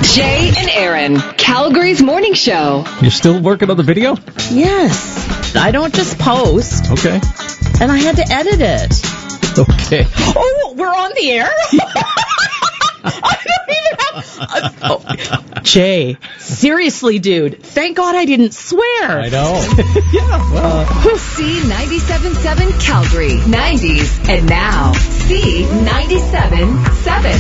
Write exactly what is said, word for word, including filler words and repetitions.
Jay and Aaron, Calgary's morning show. You're still working on the video? Yes. I don't just post. Okay. And I had to edit it. Okay. Oh, we're on the air? I don't even have... Uh, oh. Jay, seriously, dude. Thank God I didn't swear. I know. Yeah, well. C ninety-seven point seven Calgary, nineties, and now C ninety-seven point seven.